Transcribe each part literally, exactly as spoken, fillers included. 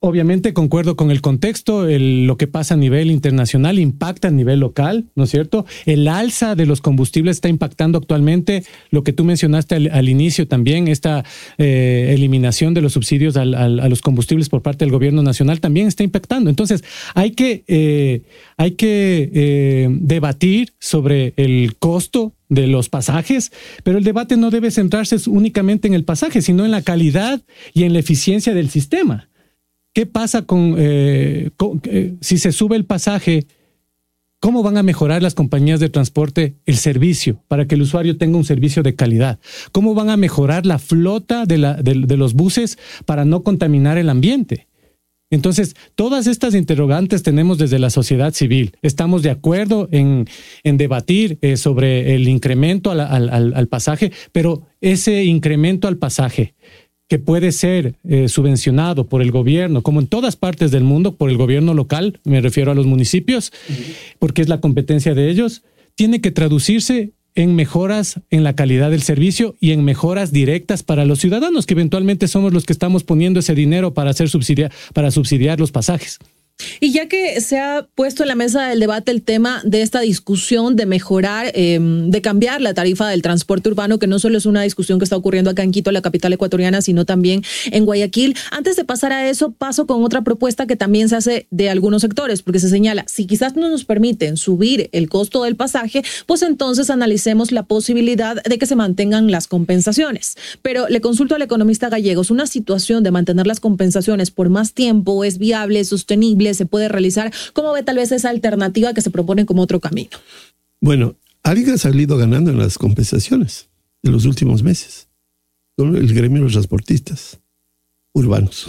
Obviamente concuerdo con el contexto, el, lo que pasa a nivel internacional impacta a nivel local, ¿no es cierto? El alza de los combustibles está impactando actualmente, lo que tú mencionaste al, al inicio también, esta eh, eliminación de los subsidios al, al, a los combustibles por parte del gobierno nacional también está impactando. Entonces hay que, eh, hay que eh, debatir sobre el costo de los pasajes, pero el debate no debe centrarse únicamente en el pasaje, sino en la calidad y en la eficiencia del sistema. ¿Qué pasa con, eh, con eh, si se sube el pasaje? ¿Cómo van a mejorar las compañías de transporte el servicio para que el usuario tenga un servicio de calidad? ¿Cómo van a mejorar la flota de, la, de, de los buses para no contaminar el ambiente? Entonces, todas estas interrogantes tenemos desde la sociedad civil. Estamos de acuerdo en, en debatir eh, sobre el incremento al, al, al pasaje, pero ese incremento al pasaje que puede ser eh, subvencionado por el gobierno, como en todas partes del mundo, por el gobierno local, me refiero a los municipios, uh-huh. porque es la competencia de ellos, tiene que traducirse en mejoras en la calidad del servicio y en mejoras directas para los ciudadanos, que eventualmente somos los que estamos poniendo ese dinero para hacer subsidiar, para subsidiar los pasajes. Y ya que se ha puesto en la mesa del debate el tema de esta discusión de mejorar, eh, de cambiar la tarifa del transporte urbano, que no solo es una discusión que está ocurriendo acá en Quito, la capital ecuatoriana, sino también en Guayaquil. Antes de pasar a eso, paso con otra propuesta que también se hace de algunos sectores, porque se señala, si quizás no nos permiten subir el costo del pasaje, pues entonces analicemos la posibilidad de que se mantengan las compensaciones. Pero le consulto al economista Gallegos, ¿una situación de mantener las compensaciones por más tiempo es viable, es sostenible, se puede realizar? ¿Cómo ve tal vez esa alternativa que se propone como otro camino? Bueno, alguien ha salido ganando en las compensaciones de los últimos meses. Son el gremio de los transportistas urbanos,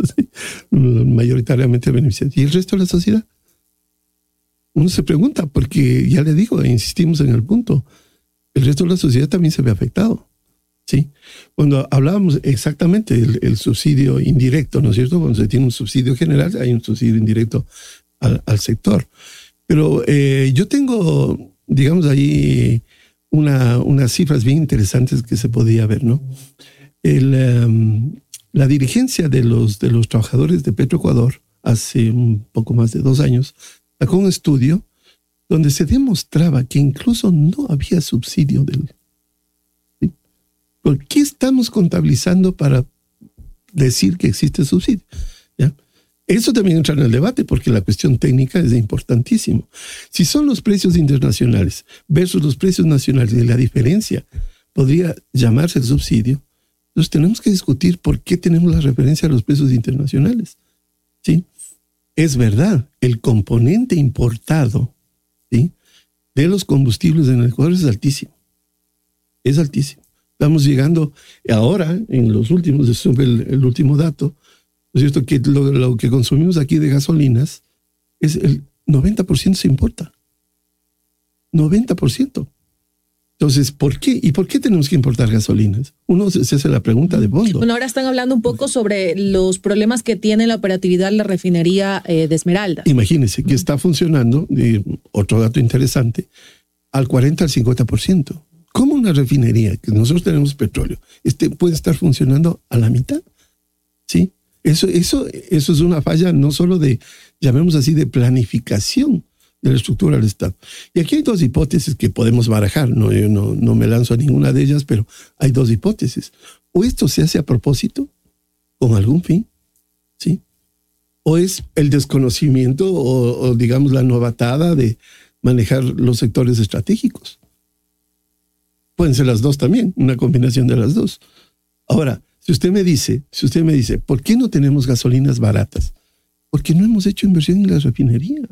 mayoritariamente beneficiados. ¿Y el resto de la sociedad? Uno se pregunta, porque ya le digo, insistimos en el punto, el resto de la sociedad también se ve afectado. ¿Sí? Cuando hablábamos exactamente del el subsidio indirecto, ¿no es cierto? Cuando se tiene un subsidio general, hay un subsidio indirecto al, al sector. Pero eh, yo tengo, digamos, ahí una, unas cifras bien interesantes que se podía ver, ¿no? El, um, la dirigencia de los, de los trabajadores de Petroecuador hace un poco más de dos años sacó un estudio donde se demostraba que incluso no había subsidio del... ¿Por qué estamos contabilizando para decir que existe subsidio? ¿Ya? Eso también entra en el debate porque la cuestión técnica es importantísimo. Si son los precios internacionales versus los precios nacionales y la diferencia podría llamarse el subsidio, entonces tenemos que discutir por qué tenemos la referencia a los precios internacionales. ¿Sí? Es verdad, el componente importado, ¿sí?, de los combustibles en el Ecuador es altísimo. Es altísimo. Estamos llegando ahora, en los últimos, el, el último dato, ¿no es cierto?, que lo, lo que consumimos aquí de gasolinas es el noventa por ciento se importa. noventa por ciento. Entonces, ¿por qué? ¿Y por qué tenemos que importar gasolinas? Uno se, se hace la pregunta de fondo. Bueno, ahora están hablando un poco sobre los problemas que tiene la operatividad de la refinería eh, de Esmeralda. Imagínense que está funcionando, y otro dato interesante, al cuarenta al cincuenta por ciento. ¿Cómo una refinería, que nosotros tenemos petróleo, este puede estar funcionando a la mitad? ¿Sí? Eso, eso, eso es una falla no solo de, llamemos así, de planificación de la estructura del Estado. Y aquí hay dos hipótesis que podemos barajar. No, yo no, no me lanzo a ninguna de ellas, pero hay dos hipótesis. O esto se hace a propósito, con algún fin, ¿sí? O es el desconocimiento o, o digamos, la novatada de manejar los sectores estratégicos. Pueden ser las dos también, una combinación de las dos. Ahora, si usted me dice, si usted me dice, ¿por qué no tenemos gasolinas baratas? Porque no hemos hecho inversión en la refinería.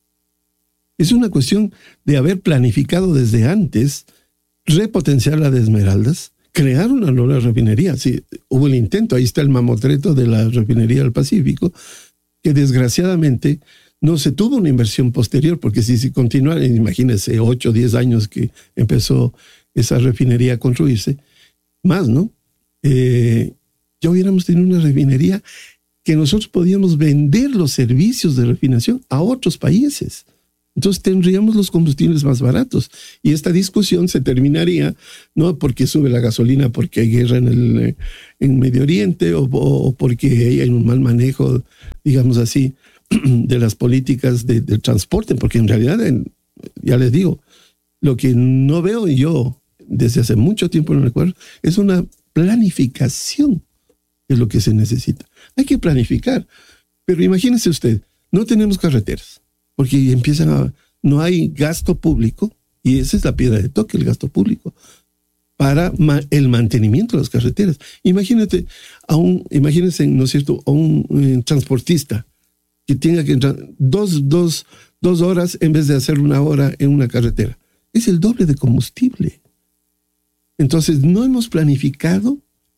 Es una cuestión de haber planificado desde antes, repotenciar la de Esmeraldas, crear una nueva refinería. Sí, hubo el intento, ahí está el mamotreto de la refinería del Pacífico, que desgraciadamente no se tuvo una inversión posterior, porque si, si continuara, imagínense, ocho o diez años que empezó esa refinería a construirse, más, ¿no? Eh, ya hubiéramos tenido una refinería que nosotros podíamos vender los servicios de refinación a otros países. Entonces tendríamos los combustibles más baratos y esta discusión se terminaría no porque sube la gasolina porque hay guerra en el en Medio Oriente o, o porque hay un mal manejo, digamos así, de las políticas de, de transporte, porque en realidad, ya les digo, lo que no veo yo desde hace mucho tiempo, no recuerdo, es una planificación, es lo que se necesita. Hay que planificar, pero imagínense usted, no tenemos carreteras, porque empiezan a, no hay gasto público, y esa es la piedra de toque, el gasto público, para ma, el mantenimiento de las carreteras. Imagínate a un, imagínense, ¿no es cierto?, a un eh, transportista que tenga que entrar dos, dos, dos horas en vez de hacer una hora en una carretera. Es el doble de combustible. Entonces, no hemos planificado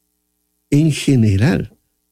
en general,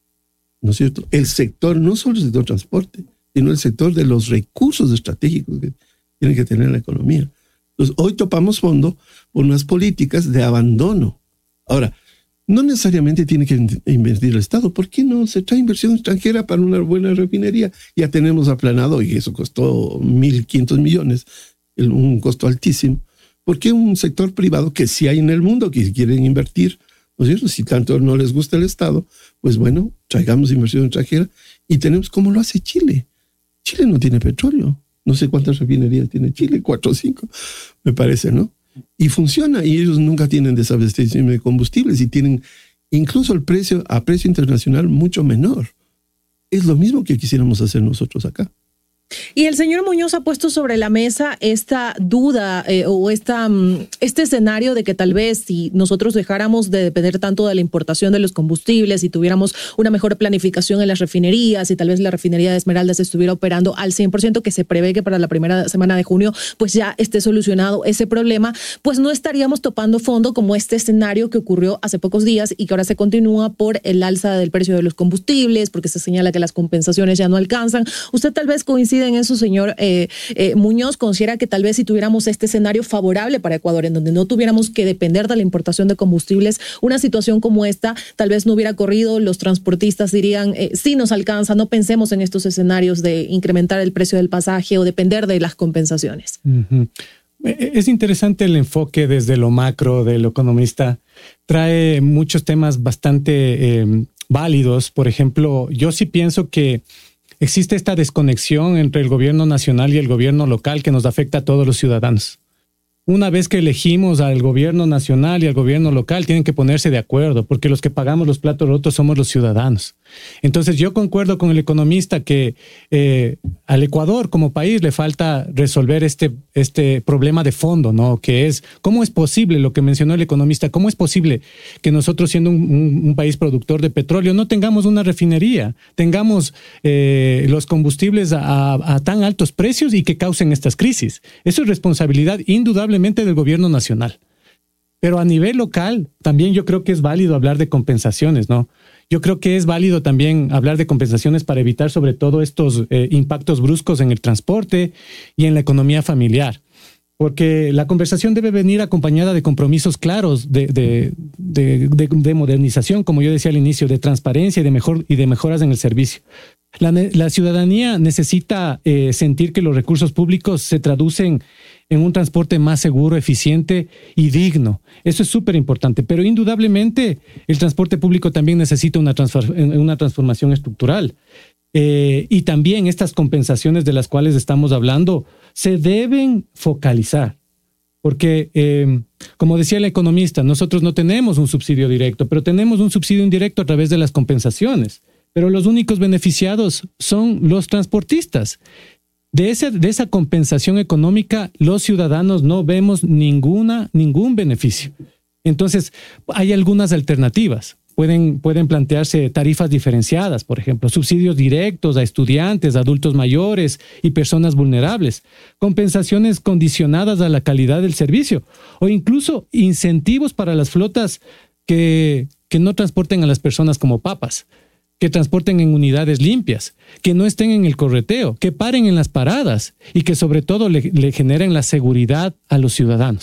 ¿no es cierto?, el sector, no solo el sector transporte, sino el sector de los recursos estratégicos que tiene que tener la economía. Entonces, hoy topamos fondo por unas políticas de abandono. Ahora, no necesariamente tiene que invertir el Estado. ¿Por qué no se trae inversión extranjera para una buena refinería? Ya tenemos aplanado, y eso costó mil quinientos millones, un costo altísimo. ¿Por qué un sector privado que sí hay en el mundo que quieren invertir? ¿No es cierto? Si tanto no les gusta el Estado, pues bueno, traigamos inversión extranjera y tenemos como lo hace Chile. Chile no tiene petróleo. No sé cuántas refinerías tiene Chile, cuatro o cinco, me parece, ¿no? Y funciona, y ellos nunca tienen desabastecimiento de combustibles y tienen incluso el precio a precio internacional mucho menor. Es lo mismo que quisiéramos hacer nosotros acá. Y el señor Muñoz ha puesto sobre la mesa esta duda eh, o esta, este escenario de que tal vez si nosotros dejáramos de depender tanto de la importación de los combustibles y tuviéramos una mejor planificación en las refinerías y tal vez la refinería de Esmeraldas estuviera operando al cien por ciento, que se prevé que para la primera semana de junio pues ya esté solucionado ese problema, pues no estaríamos topando fondo como este escenario que ocurrió hace pocos días y que ahora se continúa por el alza del precio de los combustibles, porque se señala que las compensaciones ya no alcanzan. Usted tal vez coincide en eso, señor eh, eh, Muñoz. ¿Considera que tal vez si tuviéramos este escenario favorable para Ecuador, en donde no tuviéramos que depender de la importación de combustibles, una situación como esta tal vez no hubiera corrido? Los transportistas dirían, eh, sí nos alcanza, no pensemos en estos escenarios de incrementar el precio del pasaje o depender de las compensaciones. Uh-huh. Es interesante el enfoque desde lo macro del economista. Trae muchos temas bastante eh, válidos. Por ejemplo, yo sí pienso que existe esta desconexión entre el gobierno nacional y el gobierno local que nos afecta a todos los ciudadanos. Una vez que elegimos al gobierno nacional y al gobierno local, tienen que ponerse de acuerdo, porque los que pagamos los platos rotos somos los ciudadanos. Entonces yo concuerdo con el economista que eh, al Ecuador como país le falta resolver este, este problema de fondo, ¿no? Que es, ¿cómo es posible, lo que mencionó el economista, cómo es posible que nosotros, siendo un, un, un país productor de petróleo, no tengamos una refinería, tengamos eh, los combustibles a, a, a tan altos precios y que causen estas crisis? Eso es responsabilidad indudable del gobierno nacional. Pero a nivel local, también yo creo que es válido hablar de compensaciones, ¿no? Yo creo que es válido también hablar de compensaciones para evitar sobre todo estos eh, impactos bruscos en el transporte y en la economía familiar. Porque la conversación debe venir acompañada de compromisos claros de, de, de, de, de modernización, como yo decía al inicio, de transparencia y de, mejor, y de mejoras en el servicio. La, la ciudadanía necesita eh, sentir que los recursos públicos se traducen en un transporte más seguro, eficiente y digno. Eso es súper importante, pero indudablemente el transporte público también necesita una, transfor- una transformación estructural. Eh, y también estas compensaciones de las cuales estamos hablando se deben focalizar. Porque, eh, como decía el economista, nosotros no tenemos un subsidio directo, pero tenemos un subsidio indirecto a través de las compensaciones. Pero los únicos beneficiados son los transportistas. De, ese, de esa compensación económica, los ciudadanos no vemos ninguna, ningún beneficio. Entonces, hay algunas alternativas. Pueden, pueden plantearse tarifas diferenciadas, por ejemplo, subsidios directos a estudiantes, adultos mayores y personas vulnerables, compensaciones condicionadas a la calidad del servicio o incluso incentivos para las flotas que, que no transporten a las personas como papas, que transporten en unidades limpias, que no estén en el correteo, que paren en las paradas y que sobre todo le, le generen la seguridad a los ciudadanos.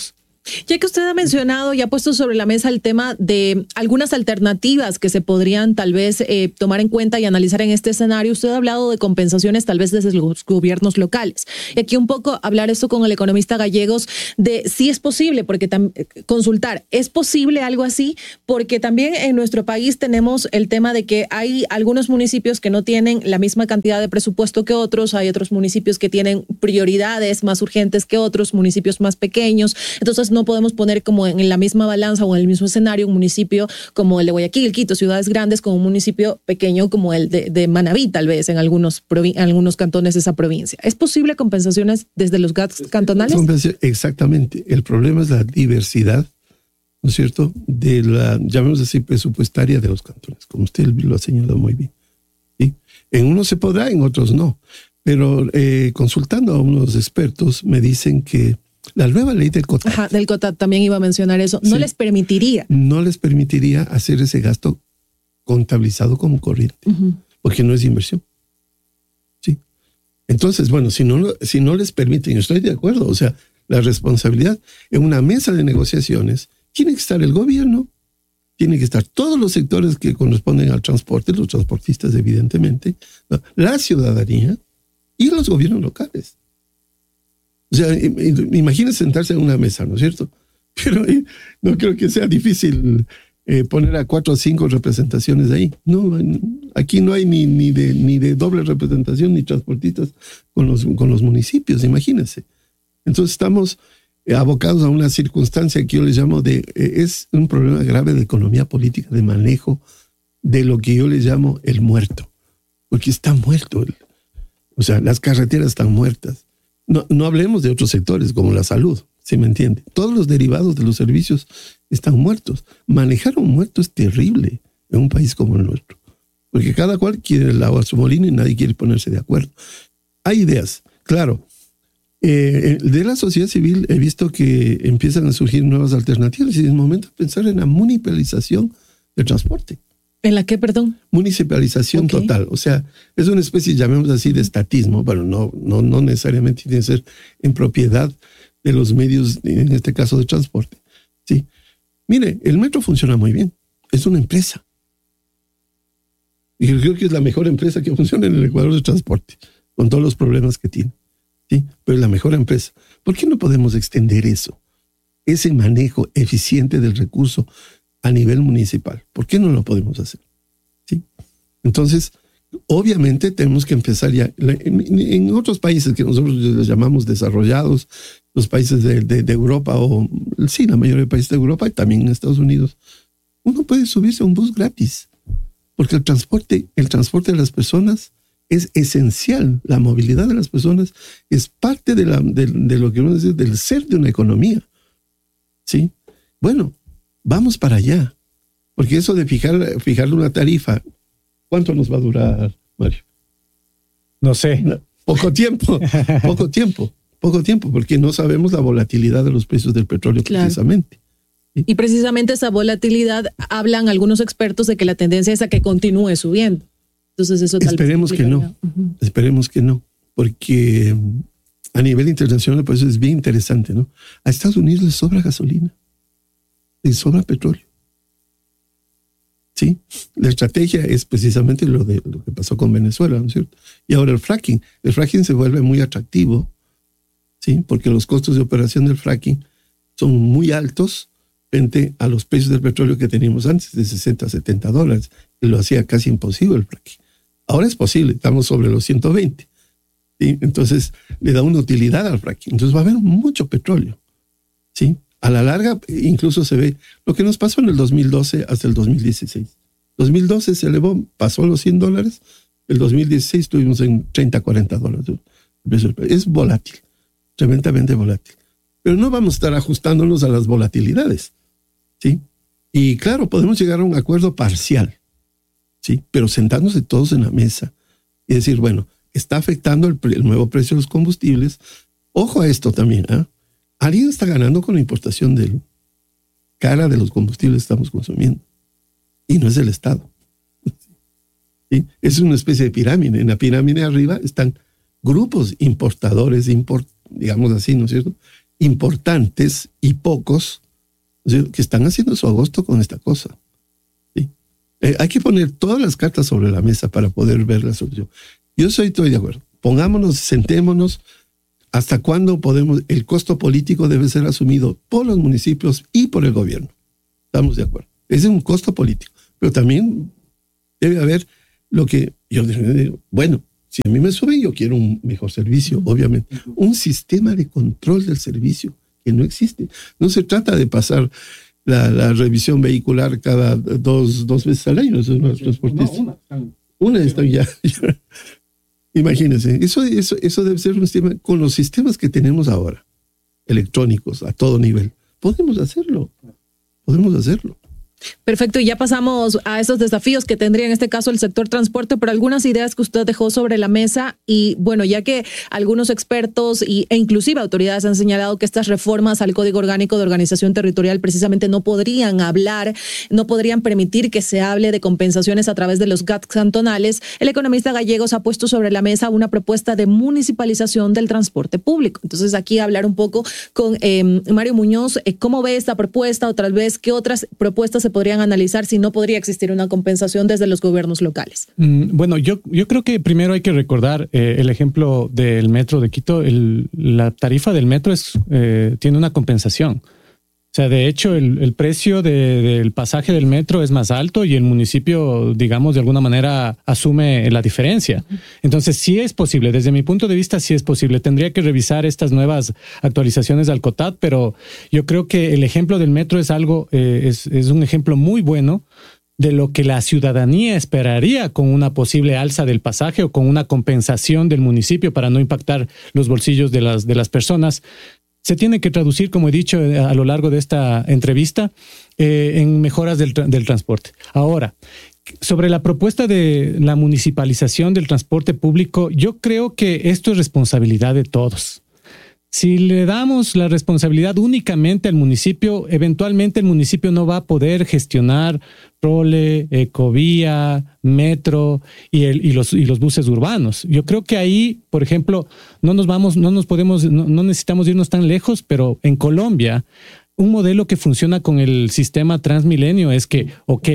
Ya que usted ha mencionado y ha puesto sobre la mesa el tema de algunas alternativas que se podrían tal vez eh, tomar en cuenta y analizar en este escenario, usted ha hablado de compensaciones tal vez desde los gobiernos locales. Y aquí un poco hablar esto con el economista Gallegos de si es posible, porque tam- consultar, ¿es posible algo así? Porque también en nuestro país tenemos el tema de que hay algunos municipios que no tienen la misma cantidad de presupuesto que otros, hay otros municipios que tienen prioridades más urgentes que otros, municipios más pequeños. Entonces no podemos poner como en la misma balanza o en el mismo escenario un municipio como el de Guayaquil, Quito, ciudades grandes, con un municipio pequeño como el de, de Manabí, tal vez en algunos, provi- en algunos cantones de esa provincia. ¿Es posible compensaciones desde los gastos cantonales? Exactamente. El problema es la diversidad, ¿no es cierto?, de la, llamemos así, presupuestaria de los cantones, como usted lo ha señalado muy bien. ¿Sí? En unos se podrá, en otros no. Pero eh, consultando a unos expertos me dicen que la nueva ley del COTAD. Ajá, del COTAD también iba a mencionar eso. No sí, les permitiría. No les permitiría hacer ese gasto contabilizado como corriente, uh-huh. porque no es inversión. Sí. Entonces, bueno, si no, si no les permiten, yo estoy de acuerdo. O sea, la responsabilidad en una mesa de negociaciones tiene que estar el gobierno, tiene que estar todos los sectores que corresponden al transporte, los transportistas, evidentemente, ¿no?, la ciudadanía y los gobiernos locales. O sea, imagínense sentarse en una mesa, ¿no es cierto? Pero eh, no creo que sea difícil eh, poner a cuatro o cinco representaciones ahí. No, aquí no hay ni, ni, de, ni de doble representación ni transportistas con los, con los municipios, imagínense. Entonces estamos eh, abocados a una circunstancia que yo les llamo de, eh, es un problema grave de economía política, de manejo de lo que yo les llamo el muerto. Porque está muerto. El, o sea, las carreteras están muertas. No, no hablemos de otros sectores como la salud, ¿sí me entiende? Todos los derivados de los servicios están muertos. Manejar un muerto es terrible en un país como el nuestro, porque cada cual quiere el agua a su molino y nadie quiere ponerse de acuerdo. Hay ideas, claro. Eh, de la sociedad civil he visto que empiezan a surgir nuevas alternativas y es el momento de pensar en la municipalización del transporte. ¿En la qué, perdón? Municipalización okay. total. O sea, es una especie, llamemos así, de estatismo. Bueno, no, no, no necesariamente tiene que ser en propiedad de los medios, en este caso de transporte. Sí. Mire, el metro funciona muy bien. Es una empresa. Y yo creo que es la mejor empresa que funciona en el Ecuador de transporte, con todos los problemas que tiene. Sí, pero es la mejor empresa. ¿Por qué no podemos extender eso? Ese manejo eficiente del recurso a nivel municipal. ¿Por qué no lo podemos hacer? ¿Sí? Entonces, obviamente tenemos que empezar ya. En, en otros países que nosotros les llamamos desarrollados, los países de, de, de Europa, o sí, la mayoría de países de Europa y también en Estados Unidos, uno puede subirse a un bus gratis. Porque el transporte, el transporte de las personas es esencial. La movilidad de las personas es parte de, la, de, de lo que uno dice, del ser de una economía. ¿Sí? Bueno, vamos para allá, porque eso de fijar, fijarle una tarifa, ¿cuánto nos va a durar, Mario? No sé. No, poco tiempo, poco tiempo, poco tiempo, porque no sabemos la volatilidad de los precios del petróleo, claro, precisamente. ¿Sí? Y precisamente esa volatilidad, hablan algunos expertos de que la tendencia es a que continúe subiendo. Entonces eso tal Esperemos vez que no, uh-huh. esperemos que no, porque a nivel internacional, pues es bien interesante, ¿no? A Estados Unidos les sobra gasolina. Y sobra petróleo. ¿Sí? La estrategia es precisamente lo, de, lo que pasó con Venezuela, ¿no es cierto? Y ahora el fracking. El fracking se vuelve muy atractivo, ¿sí? Porque los costos de operación del fracking son muy altos frente a los precios del petróleo que teníamos antes, de sesenta a setenta dólares. Y lo hacía casi imposible el fracking. Ahora es posible, estamos sobre los ciento veinte. ¿Sí? Entonces le da una utilidad al fracking. Entonces va a haber mucho petróleo. ¿Sí? A la larga, incluso se ve lo que nos pasó en el dos mil doce hasta el dos mil dieciséis. dos mil doce se elevó, pasó los cien dólares. El dos mil dieciséis estuvimos en treinta, cuarenta dólares. Es volátil, tremendamente volátil. Pero no vamos a estar ajustándonos a las volatilidades. ¿Sí? Y claro, podemos llegar a un acuerdo parcial. ¿Sí? Pero sentarnos todos en la mesa y decir, bueno, está afectando el, el nuevo precio de los combustibles. Ojo a esto también, ¿eh? Alguien está ganando con la importación del cara de los combustibles que estamos consumiendo. Y no es el Estado. ¿Sí? Es una especie de pirámide. En la pirámide arriba están grupos importadores, import, digamos así, ¿no es cierto? importantes y pocos que están haciendo su agosto con esta cosa. ¿Sí? Eh, hay que poner todas las cartas sobre la mesa para poder ver la solución. Yo soy, estoy de acuerdo. Pongámonos, sentémonos. ¿Hasta cuándo podemos? El costo político debe ser asumido por los municipios y por el gobierno. Estamos de acuerdo. Ese es un costo político. Pero también debe haber lo que yo digo, bueno, si a mí me suben, yo quiero un mejor servicio, obviamente. Un sistema de control del servicio que no existe. No se trata de pasar la, la revisión vehicular cada dos, dos veces al año. Eso no es transportista. No, una. Una está ya. ya. Imagínense, eso, eso, eso debe ser un sistema, con los sistemas que tenemos ahora, electrónicos, a todo nivel. Podemos hacerlo. Podemos hacerlo. Perfecto, y ya pasamos a esos desafíos que tendría en este caso el sector transporte, pero algunas ideas que usted dejó sobre la mesa y bueno, ya que algunos expertos y, e inclusive autoridades han señalado que estas reformas al Código Orgánico de Organización Territorial precisamente no podrían hablar, no podrían permitir que se hable de compensaciones a través de los G A T cantonales, el economista Gallegos ha puesto sobre la mesa una propuesta de municipalización del transporte público. Entonces aquí hablar un poco con eh, Mario Muñoz, eh, ¿cómo ve esta propuesta o tal vez qué otras propuestas se podrían analizar si no podría existir una compensación desde los gobiernos locales? Mm, bueno, yo, yo creo que primero hay que recordar eh, el ejemplo del metro de Quito. El, la tarifa del metro es, eh, tiene una compensación. O sea, de hecho, el, el precio de, del pasaje del metro es más alto y el municipio, digamos, de alguna manera asume la diferencia. Entonces, sí es posible. Desde mi punto de vista, sí es posible. Tendría que revisar estas nuevas actualizaciones del COTAD, pero yo creo que el ejemplo del metro es algo, eh, es, es un ejemplo muy bueno de lo que la ciudadanía esperaría con una posible alza del pasaje o con una compensación del municipio para no impactar los bolsillos de las, de las personas. Se tiene que traducir, como he dicho a lo largo de esta entrevista, eh, en mejoras del, tra- del transporte. Ahora, sobre la propuesta de la municipalización del transporte público, yo creo que esto es responsabilidad de todos. Si le damos la responsabilidad únicamente al municipio, eventualmente el municipio no va a poder gestionar trole, ecovía, metro y, el, y, los, y los buses urbanos. Yo creo que ahí, por ejemplo, no nos vamos, no nos podemos, no, no necesitamos irnos tan lejos, pero en Colombia, un modelo que funciona con el sistema Transmilenio es que, ok,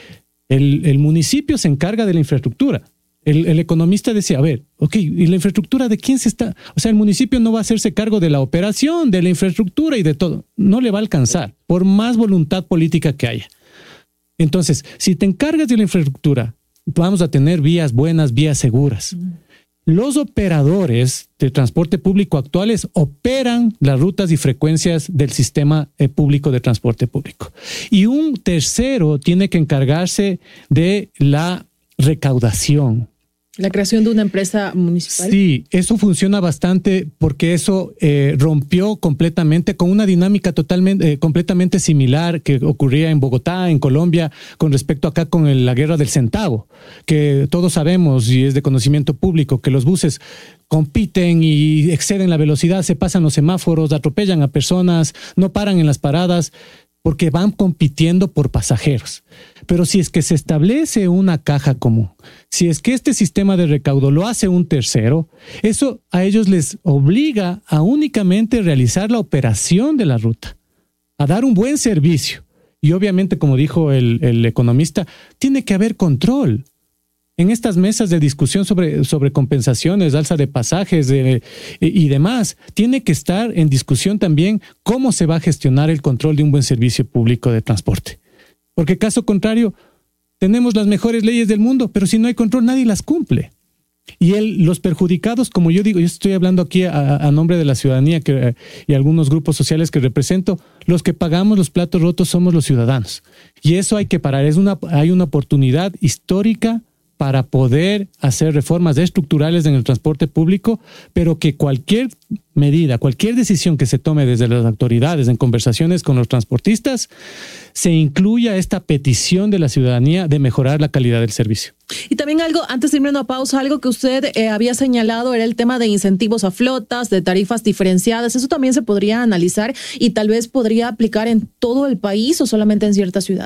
el, el municipio se encarga de la infraestructura. El, el economista decía, a ver, ok, ¿y la infraestructura de quién se está? O sea, el municipio no va a hacerse cargo de la operación, de la infraestructura y de todo. No le va a alcanzar, por más voluntad política que haya. Entonces, si te encargas de la infraestructura, vamos a tener vías buenas, vías seguras. Los operadores de transporte público actuales operan las rutas y frecuencias del sistema eh, público de transporte público. Y un tercero tiene que encargarse de la recaudación. La creación de una empresa municipal. Sí, eso funciona bastante porque eso eh, rompió completamente con una dinámica totalmente, eh, completamente similar que ocurría en Bogotá, en Colombia, con respecto acá con el, la guerra del centavo, que todos sabemos y es de conocimiento público que los buses compiten y exceden la velocidad, se pasan los semáforos, atropellan a personas, no paran en las paradas, porque van compitiendo por pasajeros. Pero si es que se establece una caja común, si es que este sistema de recaudo lo hace un tercero, eso a ellos les obliga a únicamente realizar la operación de la ruta, a dar un buen servicio. Y obviamente, como dijo el, el economista, tiene que haber control. En estas mesas de discusión sobre, sobre compensaciones, alza de pasajes de, y, y demás, tiene que estar en discusión también cómo se va a gestionar el control de un buen servicio público de transporte. Porque caso contrario, tenemos las mejores leyes del mundo, pero si no hay control, nadie las cumple. Y el, los perjudicados, como yo digo, yo estoy hablando aquí a, a nombre de la ciudadanía que, y algunos grupos sociales que represento, los que pagamos los platos rotos somos los ciudadanos. Y eso hay que parar. Es una, hay una oportunidad histórica para poder hacer reformas estructurales en el transporte público, pero que cualquier medida, cualquier decisión que se tome desde las autoridades en conversaciones con los transportistas, se incluya esta petición de la ciudadanía de mejorar la calidad del servicio. Y también algo, antes de irme a una pausa, algo que usted eh, había señalado era el tema de incentivos a flotas, de tarifas diferenciadas. ¿Eso también se podría analizar y tal vez podría aplicar en todo el país o solamente en ciertas ciudades?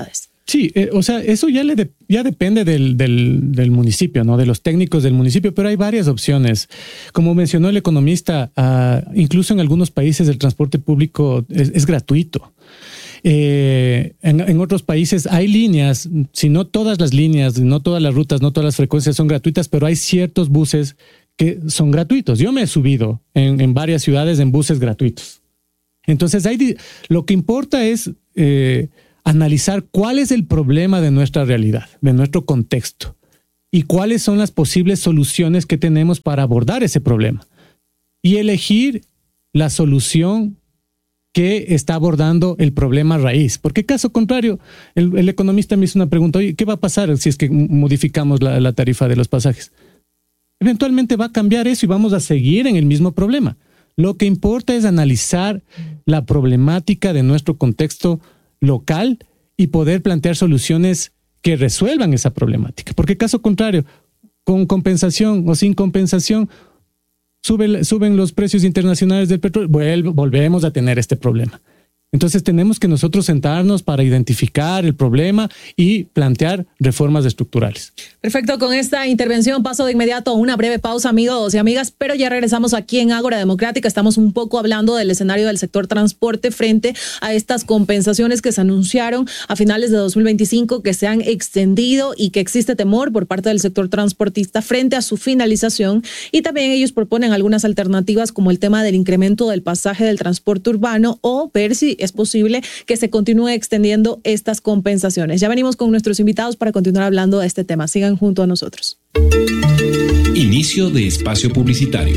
Sí, eh, o sea, eso ya, le de, ya depende del, del, del municipio, ¿no? De los técnicos del municipio, pero hay varias opciones. Como mencionó el economista, uh, incluso en algunos países el transporte público es, es gratuito. Eh, en, en otros países hay líneas, si no todas las líneas, no todas las rutas, no todas las frecuencias son gratuitas, pero hay ciertos buses que son gratuitos. Yo me he subido en, en varias ciudades en buses gratuitos. Entonces, hay, lo que importa es eh, analizar cuál es el problema de nuestra realidad, de nuestro contexto, y cuáles son las posibles soluciones que tenemos para abordar ese problema. Y elegir la solución que está abordando el problema raíz. Porque caso contrario, el, el economista me hizo una pregunta, oye, ¿qué va a pasar si es que modificamos la, la tarifa de los pasajes? Eventualmente va a cambiar eso y vamos a seguir en el mismo problema. Lo que importa es analizar la problemática de nuestro contexto local y poder plantear soluciones que resuelvan esa problemática. Porque caso contrario, con compensación o sin compensación, sube, suben los precios internacionales del petróleo, vuelve, volvemos a tener este problema. Entonces tenemos que nosotros sentarnos para identificar el problema y plantear reformas estructurales. Perfecto, con esta intervención paso de inmediato a una breve pausa, amigos y amigas, pero ya regresamos aquí en Ágora Democrática. Estamos un poco hablando del escenario del sector transporte frente a estas compensaciones que se anunciaron a finales de dos mil veinticinco, que se han extendido y que existe temor por parte del sector transportista frente a su finalización. Y también ellos proponen algunas alternativas como el tema del incremento del pasaje del transporte urbano o ver si es posible que se continúe extendiendo estas compensaciones. Ya venimos con nuestros invitados para continuar hablando de este tema. Sigan junto a nosotros. Inicio de espacio publicitario.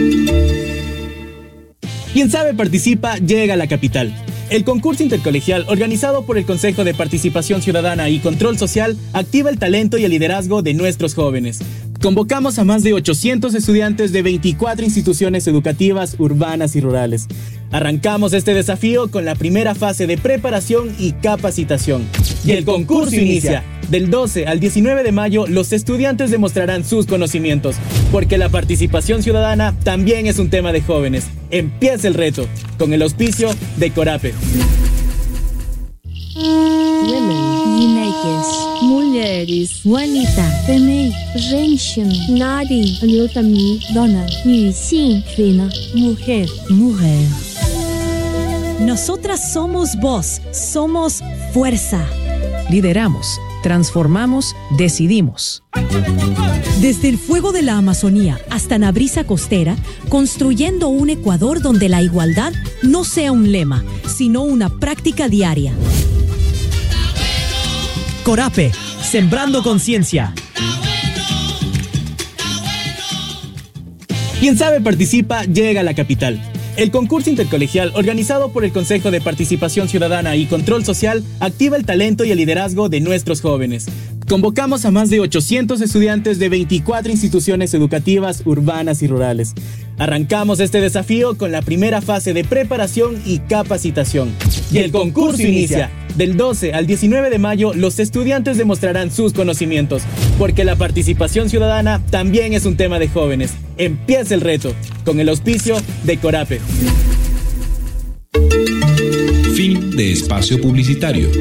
Quien sabe participa, llega a la capital. El concurso intercolegial organizado por el Consejo de Participación Ciudadana y Control Social activa el talento y el liderazgo de nuestros jóvenes. Convocamos a más de ochocientos estudiantes de veinticuatro instituciones educativas urbanas y rurales. Arrancamos este desafío con la primera fase de preparación y capacitación. Y el concurso inicia. Del doce al diecinueve de mayo, los estudiantes demostrarán sus conocimientos, porque la participación ciudadana también es un tema de jóvenes. Empieza el reto, con el auspicio de Corape. Women, Ginecas, mulheres, wanita, femei, женщина, nari, lutami, dona,女性, fina, mujer, mujer. Nosotras somos voz, somos fuerza. Lideramos, transformamos, decidimos. Desde el fuego de la Amazonía hasta la brisa costera, construyendo un Ecuador donde la igualdad no sea un lema, sino una práctica diaria. Corape, sembrando conciencia. Quien sabe participa, llega a la capital. El concurso intercolegial organizado por el Consejo de Participación Ciudadana y Control Social activa el talento y el liderazgo de nuestros jóvenes. Convocamos a más de ochocientos estudiantes de veinticuatro instituciones educativas urbanas y rurales. Arrancamos este desafío con la primera fase de preparación y capacitación. Y el concurso inicia. Del doce al diecinueve de mayo, los estudiantes demostrarán sus conocimientos, porque la participación ciudadana también es un tema de jóvenes. Empieza el reto, con el auspicio de Corape. Fin de espacio publicitario.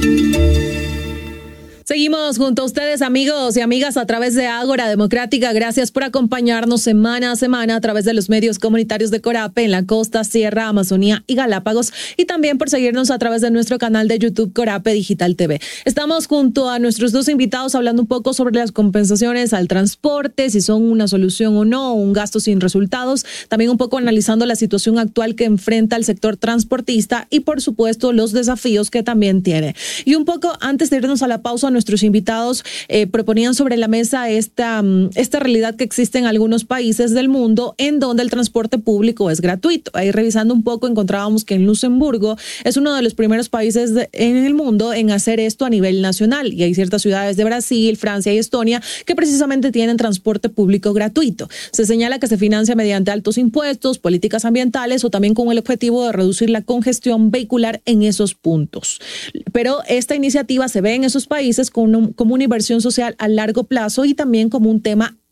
Seguimos junto a ustedes, amigos y amigas, a través de Ágora Democrática. Gracias por acompañarnos semana a semana a través de los medios comunitarios de Corape en la costa, sierra, Amazonía y Galápagos, y también por seguirnos a través de nuestro canal de YouTube Corape Digital T V. Estamos junto a nuestros dos invitados hablando un poco sobre las compensaciones al transporte, si son una solución o no, un gasto sin resultados. También un poco analizando la situación actual que enfrenta el sector transportista y, por supuesto, los desafíos que también tiene. Y un poco antes de irnos a la pausa, nuestros invitados eh, proponían sobre la mesa esta, esta realidad que existe en algunos países del mundo en donde el transporte público es gratuito. Ahí revisando un poco encontrábamos que en Luxemburgo es uno de los primeros países de, en el mundo en hacer esto a nivel nacional, y hay ciertas ciudades de Brasil, Francia y Estonia que precisamente tienen transporte público gratuito. Se señala que se financia mediante altos impuestos, políticas ambientales o también con el objetivo de reducir la congestión vehicular en esos puntos. Pero esta iniciativa se ve en esos países como una inversión social a largo plazo y también como un tema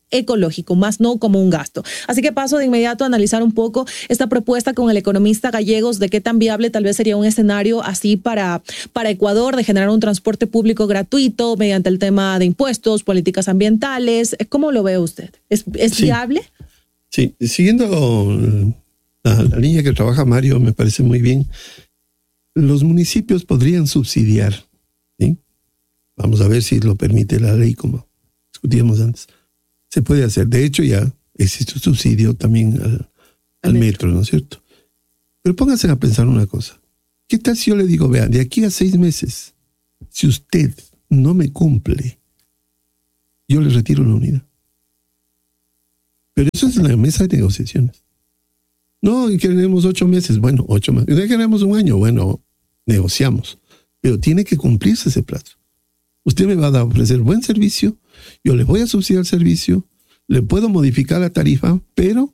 ecológico, más no como un gasto. Así que paso de inmediato a analizar un poco esta propuesta con el economista Gallegos de qué tan viable tal vez sería un escenario así para, para Ecuador de generar un transporte público gratuito mediante el tema de impuestos, políticas ambientales. ¿Cómo lo ve usted? ¿Es, es sí. viable? Sí, siguiendo la, la línea que trabaja Mario, me parece muy bien. Los municipios podrían subsidiar, ¿sí? Vamos a ver si lo permite la ley, como discutíamos antes. Se puede hacer. De hecho, ya existe un subsidio también al, al metro, ¿no es cierto? Pero pónganse a pensar una cosa. ¿Qué tal si yo le digo, vean, de aquí a seis meses, si usted no me cumple, yo le retiro la unidad? Pero eso es la mesa de negociaciones. No, y queremos ocho meses. Bueno, ocho meses. ¿Y queremos un año? Bueno, negociamos. Pero tiene que cumplirse ese plazo. Usted me va a ofrecer buen servicio, yo le voy a subsidiar el servicio, le puedo modificar la tarifa, pero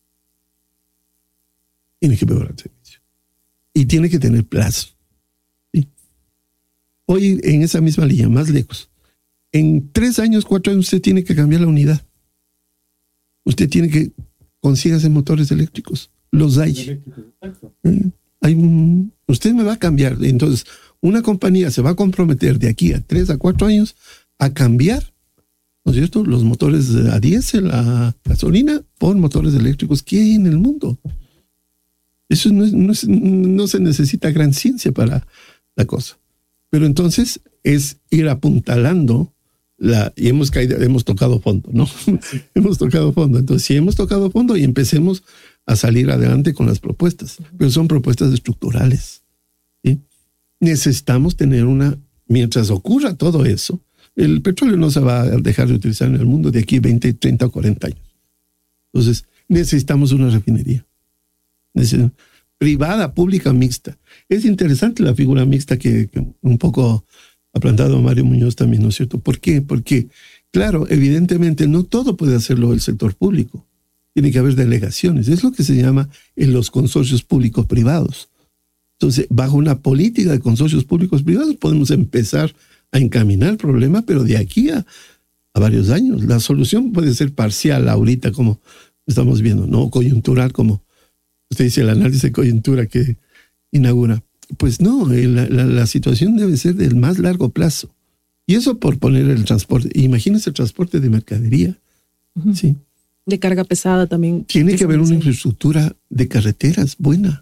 tiene que mejorar el servicio. Y tiene que tener plazo. ¿Sí? Hoy, en esa misma línea, más lejos, en tres años, cuatro años, usted tiene que cambiar la unidad. Usted tiene que consígase motores eléctricos. Los hay. hay un, usted me va a cambiar. Entonces, una compañía se va a comprometer de aquí a tres a cuatro años a cambiar, ¿no es cierto?, los motores a diésel, a gasolina, por motores eléctricos que hay en el mundo. Eso no, es, no, es, no se necesita gran ciencia para la cosa. Pero entonces es ir apuntalando la, y hemos caído, hemos tocado fondo, ¿no? hemos tocado fondo. Entonces, si hemos tocado fondo y empecemos a salir adelante con las propuestas, pero son propuestas estructurales. ¿Sí? Necesitamos tener una, mientras ocurra todo eso, el petróleo no se va a dejar de utilizar en el mundo de aquí veinte, treinta o cuarenta años. Entonces, necesitamos una refinería. Necesitamos, privada, pública, mixta. Es interesante la figura mixta que, que un poco ha plantado Mario Muñoz también, ¿no es cierto? ¿Por qué? Porque, claro, evidentemente no todo puede hacerlo el sector público. Tiene que haber delegaciones. Es lo que se llama en los consorcios públicos privados. Entonces, bajo una política de consorcios públicos privados podemos empezar a encaminar el problema, pero de aquí a, a varios años. La solución puede ser parcial ahorita, como estamos viendo, no coyuntural, como usted dice, el análisis de coyuntura que inaugura. Pues no, la, la, la situación debe ser del más largo plazo. Y eso por poner el transporte. Imagínense el transporte de mercadería. Uh-huh. Sí. De carga pesada también. Tiene que haber una infraestructura de carreteras buena.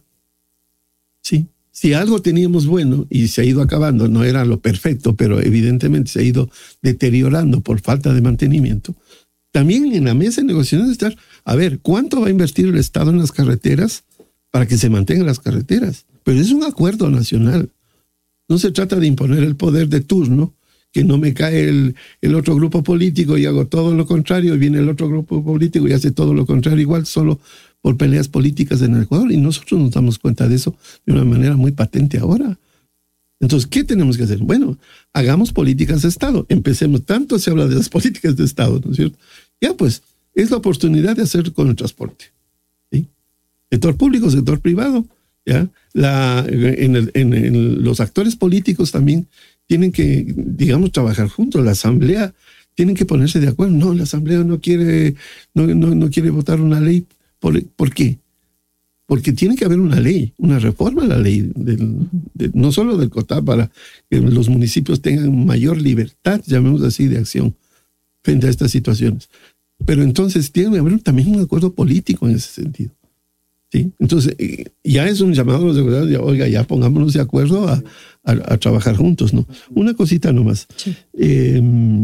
Sí. Si algo teníamos bueno y se ha ido acabando, no era lo perfecto, pero evidentemente se ha ido deteriorando por falta de mantenimiento. También en la mesa de negociaciones estar, a ver, ¿cuánto va a invertir el Estado en las carreteras para que se mantengan las carreteras? Pero es un acuerdo nacional. No se trata de imponer el poder de turno, que no me cae el, el otro grupo político y hago todo lo contrario, y viene el otro grupo político y hace todo lo contrario, igual solo por peleas políticas en el Ecuador. Y nosotros nos damos cuenta de eso de una manera muy patente ahora. Entonces, ¿qué tenemos que hacer? Bueno, hagamos políticas de Estado. Empecemos. Tanto se habla de las políticas de Estado, ¿no es cierto? Ya, pues, es la oportunidad de hacer con el transporte. ¿Sí? Sector público, sector privado. ¿Ya? La, en, el, en, en los actores políticos también tienen que, digamos, trabajar juntos. La asamblea tienen que ponerse de acuerdo. No, la asamblea no quiere, no, no, no quiere votar una ley. ¿Por, ¿Por qué? Porque tiene que haber una ley, una reforma a la ley, del, de, no solo del COTA, para que los municipios tengan mayor libertad, llamemos así, de acción frente a estas situaciones. Pero entonces tiene que haber también un acuerdo político en ese sentido. ¿Sí? Entonces, ya es un llamado a los diputados, ya, oiga, ya pongámonos de acuerdo a, a, a trabajar juntos, ¿no? Una cosita nomás. Sí. Eh,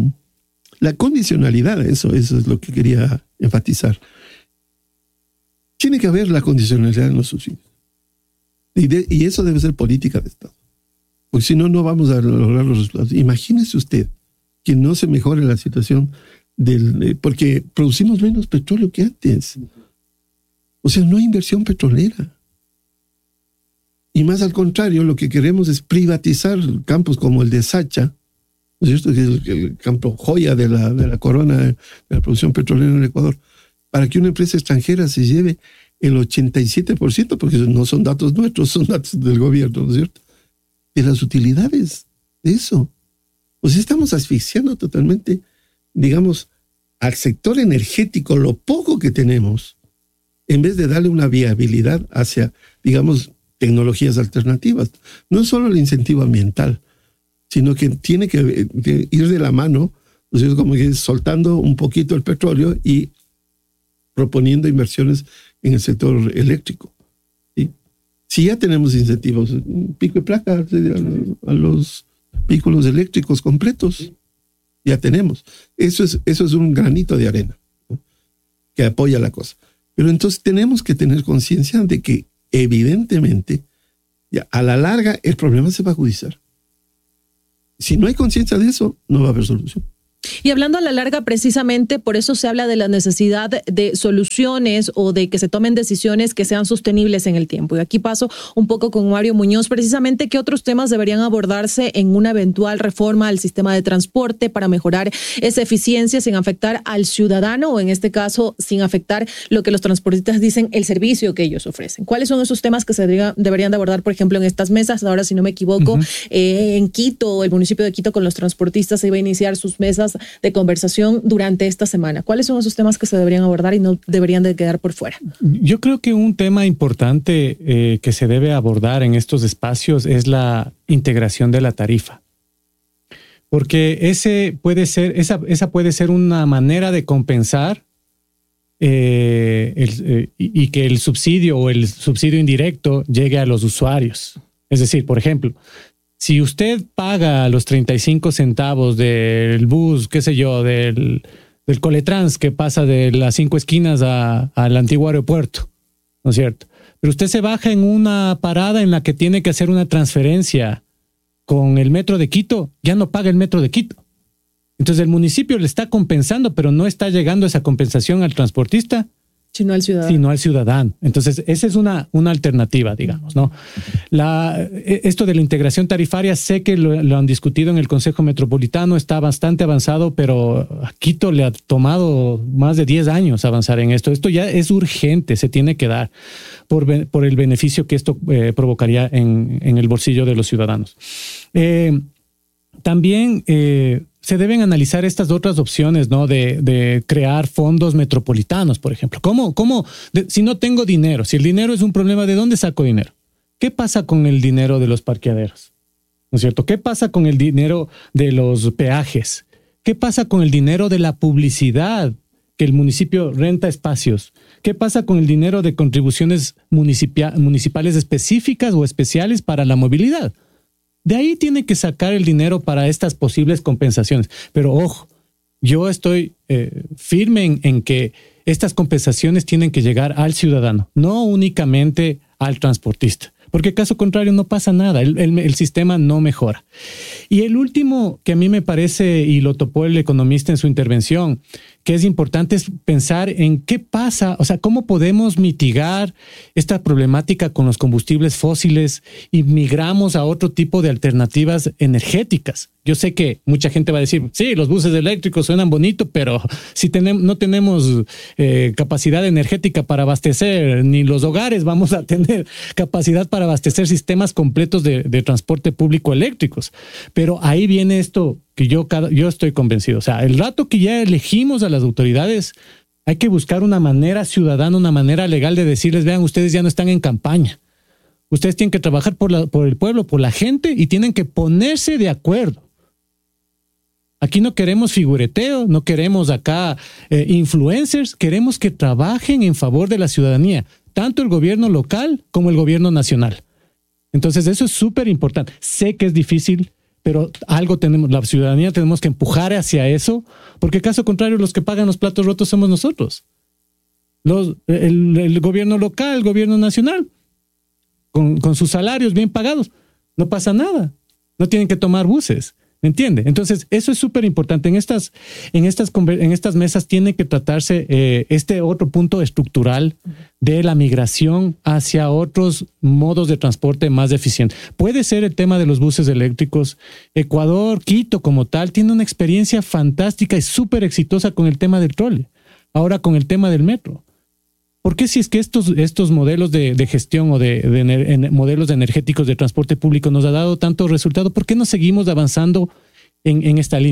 la condicionalidad, eso, eso es lo que quería enfatizar. Tiene que haber la condicionalidad en los subsidios. Y, de, y eso debe ser política de Estado. Porque si no, no vamos a lograr los resultados. Imagínese usted que no se mejore la situación del... Porque producimos menos petróleo que antes. O sea, no hay inversión petrolera. Y más al contrario, lo que queremos es privatizar campos como el de Sacha, ¿no es cierto? Que es el, el campo joya de la, de la corona de la producción petrolera en el Ecuador, para que una empresa extranjera se lleve el ochenta y siete por ciento, porque no son datos nuestros, son datos del gobierno, ¿no es cierto?, de las utilidades de eso. O sea, estamos asfixiando totalmente, digamos, al sector energético, lo poco que tenemos, en vez de darle una viabilidad hacia, digamos, tecnologías alternativas. No es solo el incentivo ambiental, sino que tiene que ir de la mano, o sea, como que soltando un poquito el petróleo y proponiendo inversiones en el sector eléctrico. ¿Sí? Si ya tenemos incentivos, pico y placa a los vehículos eléctricos completos, ya tenemos. Eso es, eso es un granito de arena, ¿no?, que apoya la cosa. Pero entonces tenemos que tener conciencia de que evidentemente ya, a la larga el problema se va a agudizar. Si no hay conciencia de eso, no va a haber solución. Y hablando a la larga, precisamente por eso se habla de la necesidad de soluciones o de que se tomen decisiones que sean sostenibles en el tiempo. Y aquí paso un poco con Mario Muñoz, precisamente qué otros temas deberían abordarse en una eventual reforma al sistema de transporte para mejorar esa eficiencia sin afectar al ciudadano o en este caso sin afectar lo que los transportistas dicen, el servicio que ellos ofrecen. ¿Cuáles son esos temas que se deberían de abordar, por ejemplo, en estas mesas? Ahora, si no me equivoco, uh-huh. eh, en Quito, el municipio de Quito con los transportistas se iba a iniciar sus mesas de conversación durante esta semana. ¿Cuáles son esos temas que se deberían abordar y no deberían de quedar por fuera? Yo creo que un tema importante eh, que se debe abordar en estos espacios es la integración de la tarifa. Porque ese puede ser, esa, esa puede ser una manera de compensar eh, el, eh, y, y que el subsidio o el subsidio indirecto llegue a los usuarios. Es decir, por ejemplo, si usted paga los treinta y cinco centavos del bus, qué sé yo, del, del Coletrans que pasa de las cinco esquinas a, al antiguo aeropuerto, ¿no es cierto? Pero usted se baja en una parada en la que tiene que hacer una transferencia con el metro de Quito, ya no paga el metro de Quito. Entonces el municipio le está compensando, pero no está llegando esa compensación al transportista, sino al ciudadano. Sino al ciudadano. Entonces, esa es una, una alternativa, digamos, ¿no? La, esto de la integración tarifaria, sé que lo, lo han discutido en el Consejo Metropolitano, está bastante avanzado, pero a Quito le ha tomado más de diez años avanzar en esto. Esto ya es urgente, se tiene que dar por, por el beneficio que esto eh, provocaría en, en el bolsillo de los ciudadanos. Eh, también... Eh, se deben analizar estas otras opciones, ¿no? De, de crear fondos metropolitanos, por ejemplo. ¿Cómo, cómo de, si no tengo dinero, si el dinero es un problema, ¿de dónde saco dinero? ¿Qué pasa con el dinero de los parqueaderos? ¿No es cierto? ¿Qué pasa con el dinero de los peajes? ¿Qué pasa con el dinero de la publicidad que el municipio renta espacios? ¿Qué pasa con el dinero de contribuciones municipia- municipales específicas o especiales para la movilidad? De ahí tiene que sacar el dinero para estas posibles compensaciones. Pero ojo, yo estoy eh, firme en, en que estas compensaciones tienen que llegar al ciudadano, no únicamente al transportista. Porque caso contrario no pasa nada, el, el, el sistema no mejora. Y el último que a mí me parece, y lo topó el economista en su intervención, que es importante es pensar en qué pasa, o sea, cómo podemos mitigar esta problemática con los combustibles fósiles y migramos a otro tipo de alternativas energéticas. Yo sé que mucha gente va a decir, sí, los buses eléctricos suenan bonito, pero si tenemos, no tenemos eh, capacidad energética para abastecer, ni los hogares vamos a tener capacidad para abastecer sistemas completos de, de transporte público eléctricos. Pero ahí viene esto que yo, yo estoy convencido. O sea, el rato que ya elegimos a las autoridades, hay que buscar una manera ciudadana, una manera legal de decirles, vean, ustedes ya no están en campaña. Ustedes tienen que trabajar por, la, por el pueblo, por la gente y tienen que ponerse de acuerdo. Aquí no queremos figureteo, no queremos acá eh, influencers, queremos que trabajen en favor de la ciudadanía, tanto el gobierno local como el gobierno nacional. Entonces eso es súper importante. Sé que es difícil, pero algo tenemos, la ciudadanía tenemos que empujar hacia eso, porque caso contrario los que pagan los platos rotos somos nosotros. Los, el, el gobierno local, el gobierno nacional, con, con sus salarios bien pagados, no pasa nada, no tienen que tomar buses. ¿Me entiende? Entonces, eso es súper importante. En estas, en, estas, en estas mesas tiene que tratarse eh, este otro punto estructural de la migración hacia otros modos de transporte más eficientes. Puede ser el tema de los buses eléctricos. Ecuador, Quito como tal, tiene una experiencia fantástica y súper exitosa con el tema del trole. Ahora con el tema del metro. ¿Por qué si es que estos, estos modelos de, de gestión o de, de en, modelos energéticos de transporte público nos ha dado tanto resultado? ¿Por qué no seguimos avanzando en, en esta línea?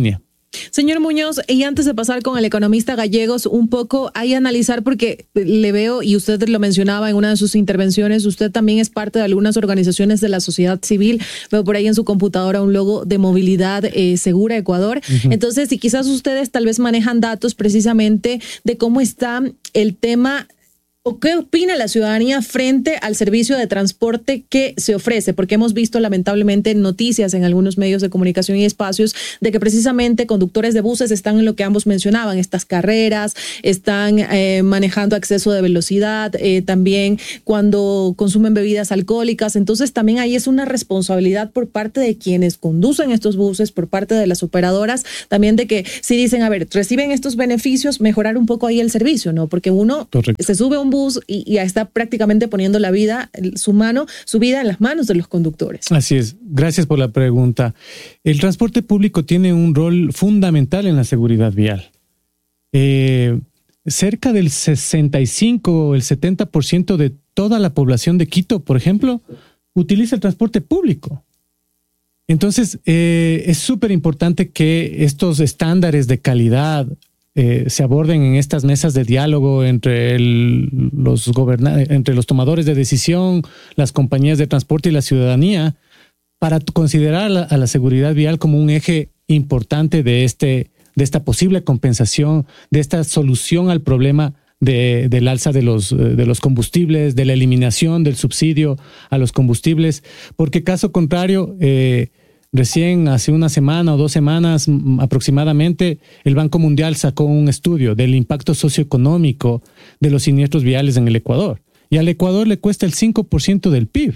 Señor Muñoz, y antes de pasar con el economista Gallegos, un poco hay analizar, porque le veo, y usted lo mencionaba en una de sus intervenciones, usted también es parte de algunas organizaciones de la sociedad civil. Veo por ahí en su computadora un logo de Movilidad eh, Segura Ecuador. Uh-huh. Entonces, si quizás ustedes tal vez manejan datos precisamente de cómo está el tema, ¿o qué opina la ciudadanía frente al servicio de transporte que se ofrece? Porque hemos visto lamentablemente noticias en algunos medios de comunicación y espacios de que precisamente conductores de buses están en lo que ambos mencionaban, estas carreras, están eh, manejando exceso de velocidad, eh, también cuando consumen bebidas alcohólicas. Entonces también ahí es una responsabilidad por parte de quienes conducen estos buses, por parte de las operadoras, también de que si dicen, a ver, reciben estos beneficios, mejorar un poco ahí el servicio, ¿no? Porque uno Correcto. se sube a un bus Y, y está prácticamente poniendo la vida, su mano, su vida en las manos de los conductores. Así es. Gracias por la pregunta. El transporte público tiene un rol fundamental en la seguridad vial. Eh, cerca del sesenta y cinco o el setenta por ciento de toda la población de Quito, por ejemplo, utiliza el transporte público. Entonces, eh, es súper importante que estos estándares de calidad Eh, se aborden en estas mesas de diálogo entre, el, los goberna- entre los tomadores de decisión, las compañías de transporte y la ciudadanía, para considerar a la, a la seguridad vial como un eje importante de, este, de esta posible compensación, de esta solución al problema de, del alza de los, de los combustibles, de la eliminación del subsidio a los combustibles, porque caso contrario, eh, recién hace una semana o dos semanas aproximadamente, el Banco Mundial sacó un estudio del impacto socioeconómico de los siniestros viales en el Ecuador. Y al Ecuador le cuesta el cinco por ciento del P I B.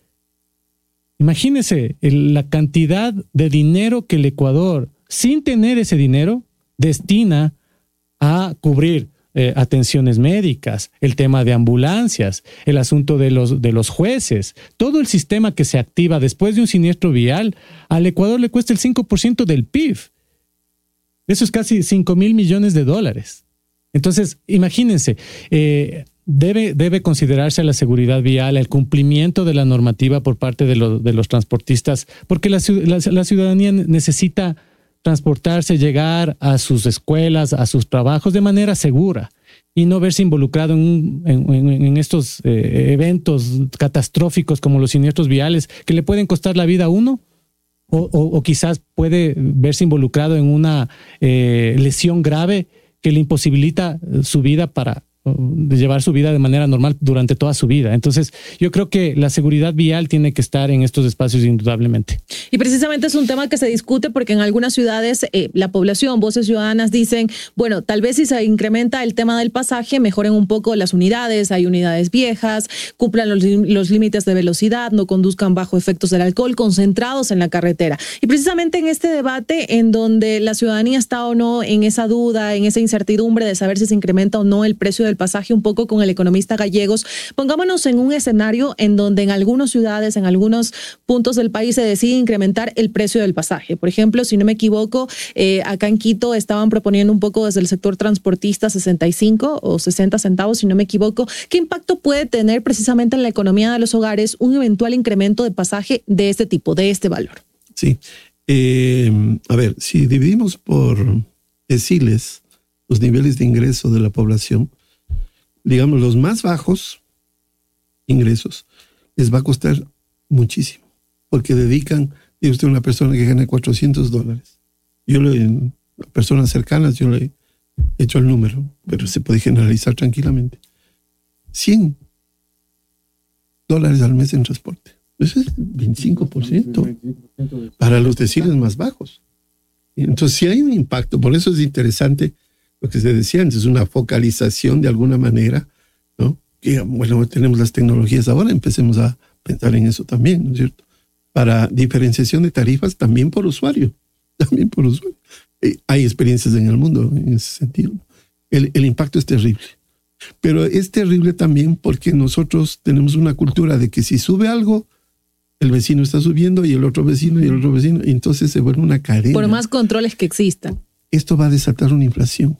Imagínense el, la cantidad de dinero que el Ecuador, sin tener ese dinero, destina a cubrir Eh, atenciones médicas, el tema de ambulancias, el asunto de los, de los jueces, todo el sistema que se activa después de un siniestro vial, al Ecuador le cuesta el cinco por ciento del P I B. Eso es casi cinco mil millones de dólares. Entonces, imagínense, eh, debe, debe considerarse la seguridad vial, el cumplimiento de la normativa por parte de, lo, de los transportistas, porque la, la, la ciudadanía necesita transportarse, llegar a sus escuelas, a sus trabajos de manera segura y no verse involucrado en, en, en estos eh, eventos catastróficos como los siniestros viales que le pueden costar la vida a uno o, o, o quizás puede verse involucrado en una eh, lesión grave que le imposibilita su vida para de llevar su vida de manera normal durante toda su vida. Entonces, yo creo que la seguridad vial tiene que estar en estos espacios indudablemente. Y precisamente es un tema que se discute porque en algunas ciudades eh, la población, voces ciudadanas dicen, bueno, tal vez si se incrementa el tema del pasaje, mejoren un poco las unidades, hay unidades viejas, cumplan los, los límites de velocidad, no conduzcan bajo efectos del alcohol, concentrados en la carretera. Y precisamente en este debate en donde la ciudadanía está o no en esa duda, en esa incertidumbre de saber si se incrementa o no el precio del pasaje, un poco con el economista Gallegos, pongámonos en un escenario en donde en algunas ciudades, en algunos puntos del país se decide incrementar el precio del pasaje. Por ejemplo, si no me equivoco, eh, acá en Quito estaban proponiendo un poco desde el sector transportista sesenta y cinco o sesenta centavos, si no me equivoco. ¿Qué impacto puede tener precisamente en la economía de los hogares un eventual incremento de pasaje de este tipo, de este valor? Sí. Eh, a ver, si dividimos por deciles los niveles de ingreso de la población, digamos, los más bajos ingresos les va a costar muchísimo, porque dedican, dice usted, una persona que gana cuatrocientos dólares. Yo le, a personas cercanas, yo le he hecho el número, pero se puede generalizar tranquilamente. cien dólares al mes en transporte. Eso es veinticinco por ciento para los deciles más bajos. Entonces, sí hay un impacto, por eso es interesante lo que se decía antes, una focalización de alguna manera, ¿no? Que, bueno, tenemos las tecnologías ahora, empecemos a pensar en eso también, ¿no es cierto? Para diferenciación de tarifas también por usuario, también por usuario. Eh, hay experiencias en el mundo en ese sentido. El, el impacto es terrible, pero es terrible también porque nosotros tenemos una cultura de que si sube algo, el vecino está subiendo y el otro vecino y el otro vecino, y entonces se vuelve una cadena. Por más controles que existan. Esto va a desatar una inflación.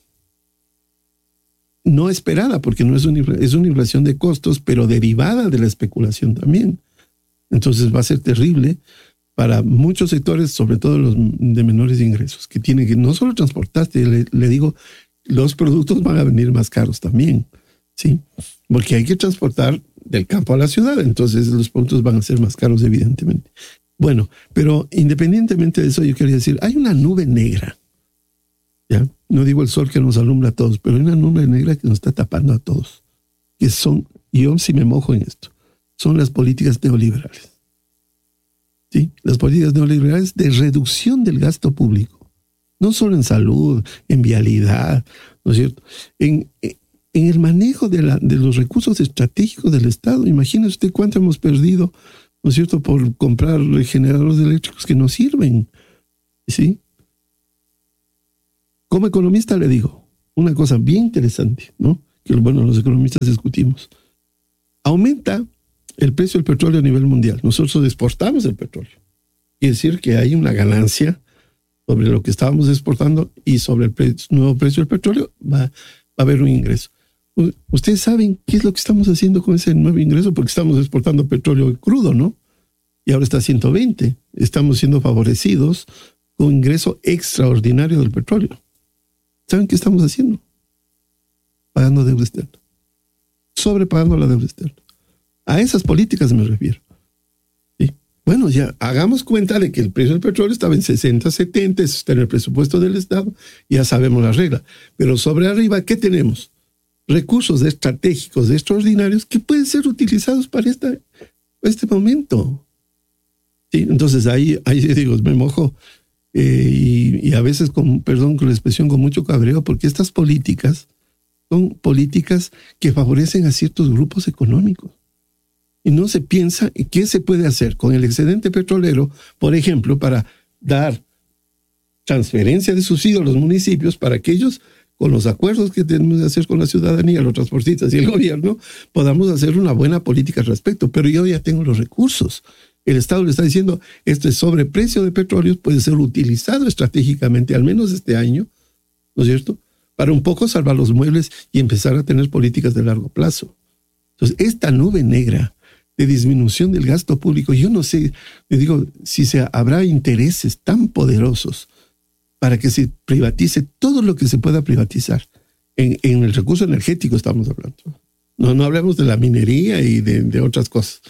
No esperada, porque no es una, es una inflación de costos, pero derivada de la especulación también. Entonces va a ser terrible para muchos sectores, sobre todo los de menores ingresos, que tienen que no solo transportarse, le, le digo, los productos van a venir más caros también, ¿sí? Porque hay que transportar del campo a la ciudad, entonces los productos van a ser más caros, evidentemente. Bueno, pero independientemente de eso, yo quería decir, hay una nube negra, ¿ya? No digo el sol que nos alumbra a todos, pero hay una nube negra que nos está tapando a todos, que son, y yo sí me mojo en esto, son las políticas neoliberales. ¿Sí? Las políticas neoliberales de reducción del gasto público, no solo en salud, en vialidad, ¿no es cierto? En, en el manejo de, la, de los recursos estratégicos del Estado. Imagínese usted cuánto hemos perdido, ¿no es cierto?, por comprar generadores eléctricos que no sirven, ¿sí? Como economista le digo una cosa bien interesante, ¿no? Que, bueno, los economistas discutimos. Aumenta el precio del petróleo a nivel mundial. Nosotros exportamos el petróleo. Quiere decir que hay una ganancia sobre lo que estábamos exportando y sobre el pre- nuevo precio del petróleo va, va a haber un ingreso. Ustedes saben qué es lo que estamos haciendo con ese nuevo ingreso, porque estamos exportando petróleo crudo, ¿no? Y ahora está a ciento veinte. Estamos siendo favorecidos con ingreso extraordinario del petróleo. ¿Saben qué estamos haciendo? Pagando deuda externa. Sobrepagando la deuda externa. A esas políticas me refiero. ¿Sí? Bueno, ya hagamos cuenta de que el precio del petróleo estaba en sesenta, setenta, eso está en el presupuesto del Estado, ya sabemos la regla. Pero sobre arriba, ¿qué tenemos? Recursos estratégicos extraordinarios que pueden ser utilizados para esta, este momento. ¿Sí? Entonces ahí, ahí digo, me mojo eh, y, y a veces, con, perdón con la expresión, con mucho cabreo, porque estas políticas son políticas que favorecen a ciertos grupos económicos. Y no se piensa qué se puede hacer con el excedente petrolero, por ejemplo, para dar transferencia de subsidios a los municipios para que ellos, con los acuerdos que tenemos que hacer con la ciudadanía, los transportistas y el gobierno, podamos hacer una buena política al respecto. Pero yo ya tengo los recursos. El Estado le está diciendo, este sobreprecio de petróleo puede ser utilizado estratégicamente, al menos este año, ¿no es cierto?, para un poco salvar los muebles y empezar a tener políticas de largo plazo. Entonces, esta nube negra de disminución del gasto público, yo no sé, le digo, si se, habrá intereses tan poderosos para que se privatice todo lo que se pueda privatizar. En, en el recurso energético estamos hablando. No, no hablemos de la minería y de, de otras cosas.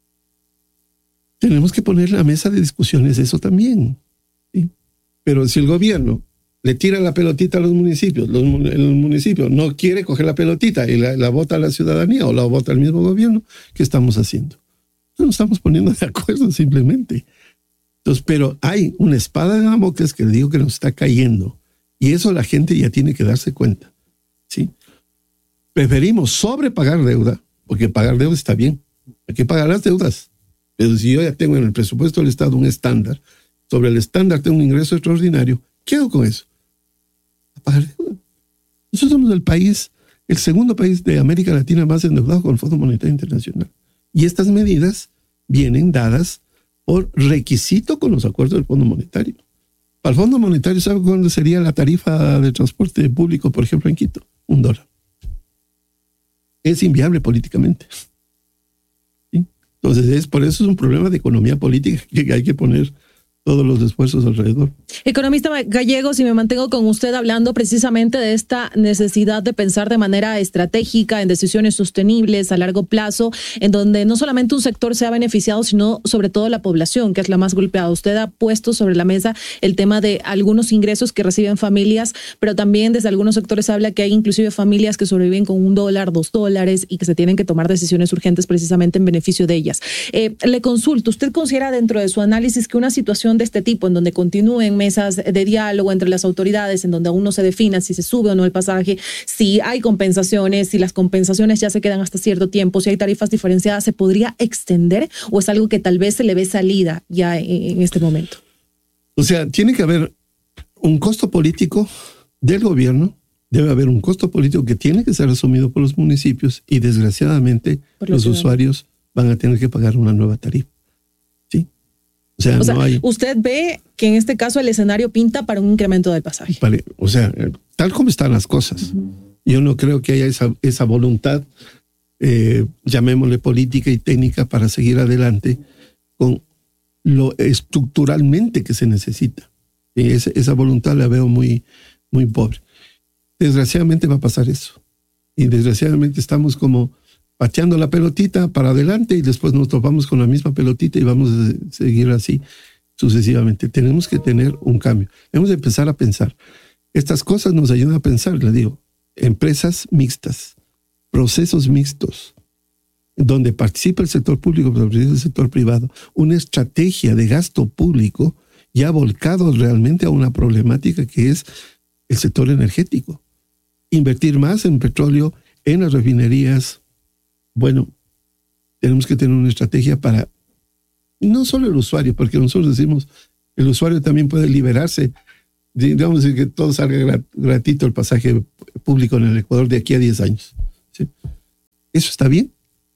Tenemos que poner en la mesa de discusiones eso también, ¿sí? Pero si el gobierno le tira la pelotita a los municipios, los, el municipio no quiere coger la pelotita y la, la bota a la ciudadanía o la bota al mismo gobierno, ¿qué estamos haciendo? No nos estamos poniendo de acuerdo simplemente. Entonces, pero hay una espada de Damocles que le digo que nos está cayendo y eso la gente ya tiene que darse cuenta, ¿sí? Preferimos sobrepagar deuda, porque pagar deuda está bien, hay que pagar las deudas, pero si yo ya tengo en el presupuesto del Estado un estándar, sobre el estándar tengo un ingreso extraordinario, ¿qué hago con eso? A pagar deuda. Nosotros somos el país, el segundo país de América Latina más endeudado con el Fondo Monetario Internacional. Y estas medidas vienen dadas por requisito con los acuerdos del Fondo Monetario. Para el Fondo Monetario, ¿sabe cuándo sería la tarifa de transporte público, por ejemplo, en Quito? Un dólar. Es inviable políticamente. ¿Sí? Entonces, es, por eso es un problema de economía política que hay que poner todos los esfuerzos alrededor. Economista Gallego, si me mantengo con usted hablando precisamente de esta necesidad de pensar de manera estratégica en decisiones sostenibles a largo plazo, en donde no solamente un sector sea beneficiado, sino sobre todo la población, que es la más golpeada. Usted ha puesto sobre la mesa el tema de algunos ingresos que reciben familias, pero también desde algunos sectores habla que hay inclusive familias que sobreviven con un dólar, dos dólares y que se tienen que tomar decisiones urgentes precisamente en beneficio de ellas. Eh, le consulto, ¿usted considera dentro de su análisis que una situación de este tipo, en donde continúen mesas de diálogo entre las autoridades, en donde aún no se defina si se sube o no el pasaje, si hay compensaciones, si las compensaciones ya se quedan hasta cierto tiempo, si hay tarifas diferenciadas, ¿se podría extender o es algo que tal vez se le ve salida ya en este momento? O sea, tiene que haber un costo político del gobierno, debe haber un costo político que tiene que ser asumido por los municipios y desgraciadamente los usuarios van a tener que pagar una nueva tarifa. O sea, o sea no hay, usted ve que en este caso el escenario pinta para un incremento del pasaje. Vale, o sea, tal como están las cosas, uh-huh. Yo no creo que haya esa, esa voluntad, eh, llamémosle política y técnica, para seguir adelante con lo estructuralmente que se necesita. Y esa, esa voluntad la veo muy, muy pobre. Desgraciadamente va a pasar eso. Y desgraciadamente estamos como pateando la pelotita para adelante y después nos topamos con la misma pelotita y vamos a seguir así sucesivamente. Tenemos que tener un cambio. Debemos de empezar a pensar. Estas cosas nos ayudan a pensar, le digo. Empresas mixtas, procesos mixtos, donde participa el sector público, pero participa el sector privado. Una estrategia de gasto público ya volcado realmente a una problemática que es el sector energético. Invertir más en petróleo, en las refinerías. Bueno, tenemos que tener una estrategia para no solo el usuario, porque nosotros decimos, el usuario también puede liberarse. Digamos que todo salga gratuito el pasaje público en el Ecuador de aquí a diez años. ¿Sí? ¿Eso está bien?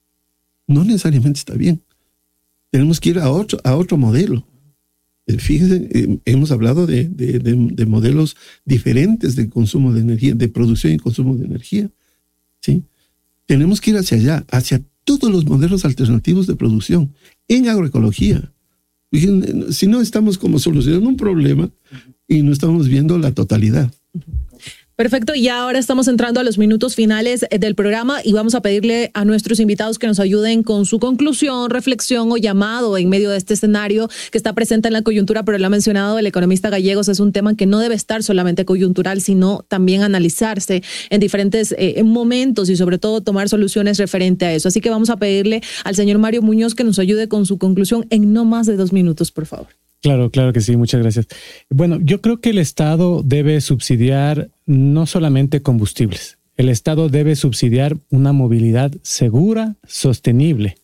No necesariamente está bien. Tenemos que ir a otro, a otro modelo. Fíjense, eh, hemos hablado de, de, de, de modelos diferentes de consumo de energía, de producción y consumo de energía. ¿Sí? Tenemos que ir hacia allá, hacia todos los modelos alternativos de producción en agroecología. Fíjense, si no estamos como solucionando un problema y no estamos viendo la totalidad. Perfecto, y ahora estamos entrando a los minutos finales del programa y vamos a pedirle a nuestros invitados que nos ayuden con su conclusión, reflexión o llamado en medio de este escenario que está presente en la coyuntura, pero lo ha mencionado el economista Gallegos, es un tema que no debe estar solamente coyuntural, sino también analizarse en diferentes eh, momentos y sobre todo tomar soluciones referente a eso. Así que vamos a pedirle al señor Mario Muñoz que nos ayude con su conclusión en no más de dos minutos, por favor. Claro, claro que sí, muchas gracias. Bueno, yo creo que el Estado debe subsidiar no solamente combustibles, el Estado debe subsidiar una movilidad segura, sostenible.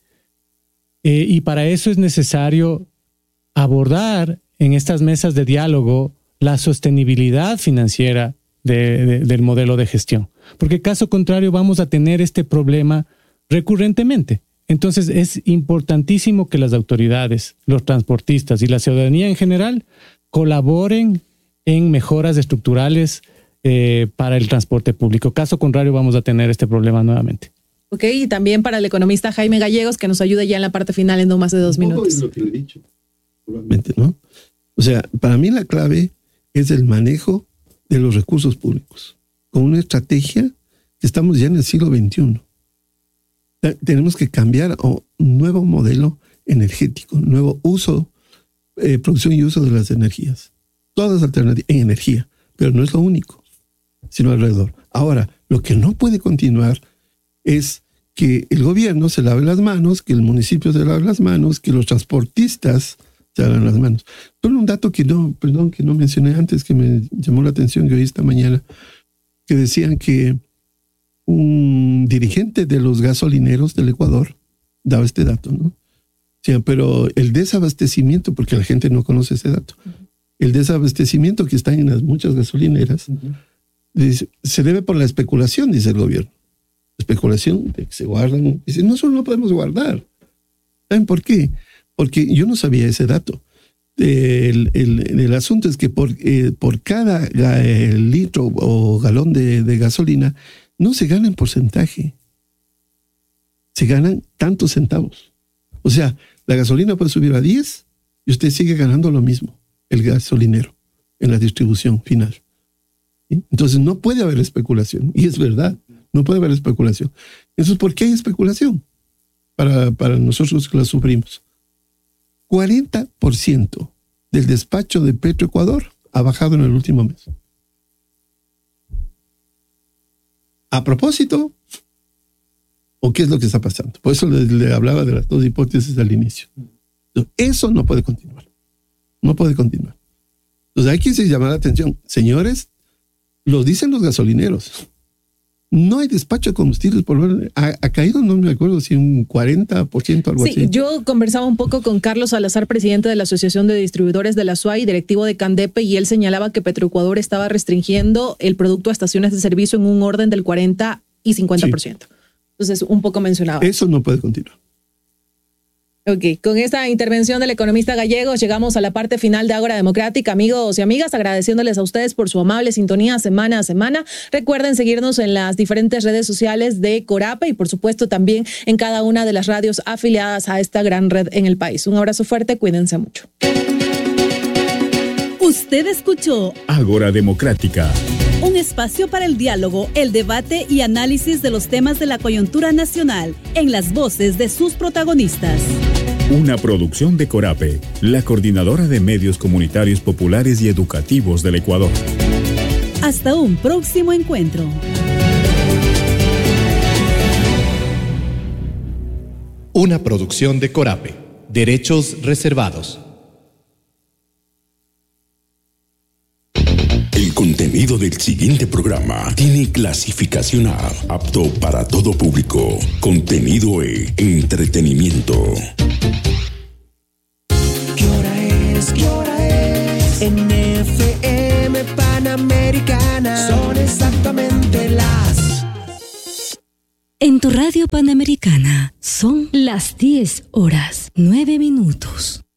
Eh, y para eso es necesario abordar en estas mesas de diálogo la sostenibilidad financiera de, de, del modelo de gestión, porque caso contrario vamos a tener este problema recurrentemente. Entonces es importantísimo que las autoridades, los transportistas y la ciudadanía en general colaboren en mejoras estructurales eh, para el transporte público. Caso contrario vamos a tener este problema nuevamente. Ok, y también para el economista Jaime Gallegos que nos ayude ya en la parte final en no más de dos Un minutos. Es lo que le he dicho, probablemente, ¿no? O sea, para mí la clave es el manejo de los recursos públicos con una estrategia que estamos ya en el siglo veintiuno. Tenemos que cambiar a un nuevo modelo energético, nuevo uso, eh, producción y uso de las energías. Todas alternativas en energía, pero no es lo único, sino alrededor. Ahora, lo que no puede continuar es que el gobierno se lave las manos, que el municipio se lave las manos, que los transportistas se laven las manos. Solo un dato que no, perdón, que no mencioné antes, que me llamó la atención, que oí esta mañana, que decían que un dirigente de los gasolineros del Ecuador daba este dato, ¿no? O sea, pero el desabastecimiento, porque la gente no conoce ese dato, uh-huh. el desabastecimiento que está en las muchas gasolineras uh-huh. dice, se debe por la especulación, dice el gobierno. Especulación de que se guardan. Dice, no solo no podemos guardar. ¿Saben por qué? Porque yo no sabía ese dato. El, el, el asunto es que por, eh, por cada eh, litro o galón de, de gasolina no se gana en porcentaje. Se ganan tantos centavos. O sea, la gasolina puede subir a diez y usted sigue ganando lo mismo, el gasolinero, en la distribución final. ¿Sí? Entonces no puede haber especulación. Y es verdad, no puede haber especulación. Entonces, ¿por qué hay especulación? Para, para nosotros que la sufrimos. cuarenta por ciento del despacho de Petroecuador ha bajado en el último mes. ¿A propósito? ¿O qué es lo que está pasando? Por eso le, le hablaba de las dos hipótesis al inicio. Entonces, eso no puede continuar. No puede continuar. Entonces hay que llamar la atención. Señores, lo dicen los gasolineros. No hay despacho de combustibles, por lo ha, ha caído, no me acuerdo si un cuarenta por ciento, algo sí, así. Yo conversaba un poco con Carlos Salazar, presidente de la Asociación de Distribuidores de la S U A y directivo de Candepe, y él señalaba que Petroecuador estaba restringiendo el producto a estaciones de servicio en un orden del cuarenta y cincuenta por ciento. Sí. Entonces, un poco mencionaba. Eso no puede continuar. Ok, con esta intervención del economista gallego llegamos a la parte final de Ágora Democrática. Amigos y amigas, agradeciéndoles a ustedes por su amable sintonía semana a semana. Recuerden seguirnos en las diferentes redes sociales de Corape y por supuesto también en cada una de las radios afiliadas a esta gran red en el país. Un abrazo fuerte, cuídense mucho. Usted escuchó Ágora Democrática, un espacio para el diálogo, el debate y análisis de los temas de la coyuntura nacional en las voces de sus protagonistas. Una producción de Corape, la coordinadora de medios comunitarios populares y educativos del Ecuador. Hasta un próximo encuentro. Una producción de Corape. Derechos reservados. El contenido del siguiente programa tiene clasificación A, apto para todo público. Contenido E, entretenimiento. ¿Qué hora es? ¿Qué hora es? En F M Panamericana son exactamente las... En tu radio Panamericana son las diez horas, nueve minutos.